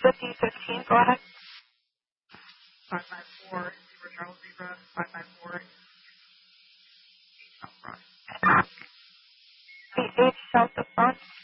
with D15, go ahead. 554, Zebra Charles Zebra, 554. South front. The 8 south of front.